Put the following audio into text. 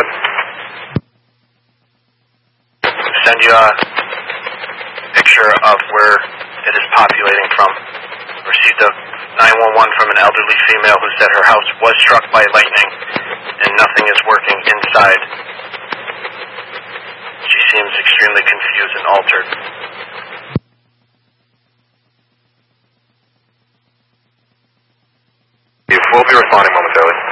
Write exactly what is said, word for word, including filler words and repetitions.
ahead. Send you a picture of where it is populating from. Received a nine one one from an elderly female who said her house was struck by lightning and nothing is working inside. She seems extremely confused and altered. We'll be responding momentarily.